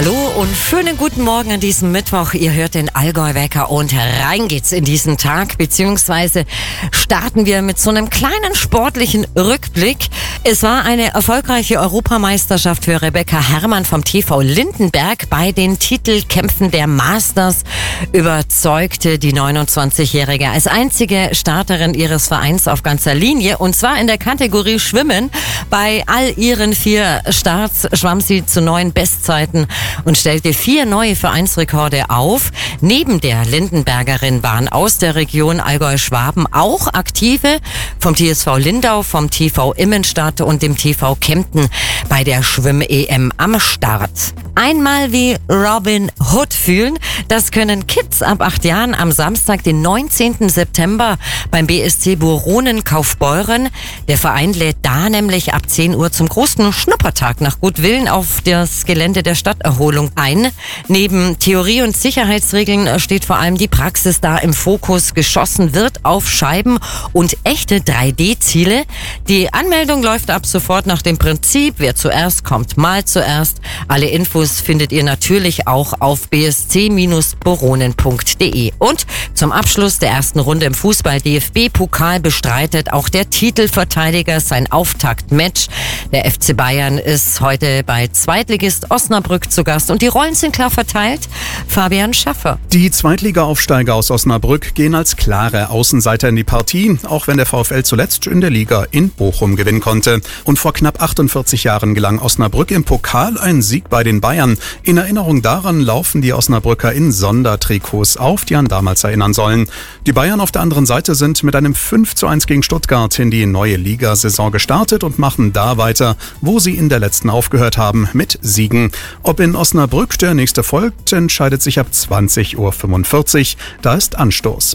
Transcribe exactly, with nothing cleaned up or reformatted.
Hallo und schönen guten Morgen an diesem Mittwoch. Ihr hört den Allgäu-Wecker und rein geht's in diesen Tag, beziehungsweise starten wir mit so einem kleinen sportlichen Rückblick. Es war eine erfolgreiche Europameisterschaft für Rebecca Herrmann vom T V Lindenberg. Bei den Titelkämpfen der Masters überzeugte die neunundzwanzigjährige als einzige Starterin ihres Vereins auf ganzer Linie, und zwar in der Kategorie Schwimmen. Bei all ihren vier Starts schwamm sie zu neuen Bestzeiten und stellte vier neue Vereinsrekorde auf. Neben der Lindenbergerin waren aus der Region Allgäu-Schwaben auch Aktive vom T S V Lindau, vom T V Immenstadt und dem T V Kempten bei der Schwimm-E M am Start. Einmal wie Robin Hood fühlen, das können Kids ab acht Jahren am Samstag, den neunzehnten September beim B S C Buronen Kaufbeuren. Der Verein lädt da nämlich ab zehn Uhr zum großen Schnuppertag nach Gutwillen auf das Gelände der Stadterholung ein. Neben Theorie und Sicherheitsregeln steht vor allem die Praxis da im Fokus. Geschossen wird auf Scheiben und echte drei D Ziele. Die Anmeldung läuft ab sofort nach dem Prinzip, wer zuerst kommt, mal zuerst. Alle Infos findet ihr natürlich auch auf b s c buronen punkt d e. Und zum Abschluss der ersten Runde im Fußball-D F B-Pokal bestreitet auch der Titelverteidiger sein Auftaktmatch. Der F C Bayern ist heute bei Zweitligist Osnabrück zu Gast und die Rollen sind klar verteilt. Fabian Schaffer. Die Zweitliga-Aufsteiger aus Osnabrück gehen als klare Außenseiter in die Partie, auch wenn der VfL zuletzt in der Liga in Bochum gewinnen konnte. Und vor knapp achtundvierzig Jahren gelang Osnabrück im Pokal ein Sieg bei den Bayern. In Erinnerung daran laufen die Osnabrücker in Sondertrikots auf, die an damals erinnern sollen. Die Bayern auf der anderen Seite sind mit einem fünf zu eins gegen Stuttgart in die neue Ligasaison gestartet und machen da weiter, wo sie in der letzten aufgehört haben, mit Siegen. Ob in Osnabrück der nächste folgt, entscheidet sich ab zwanzig Uhr fünfundvierzig. Da ist Anstoß.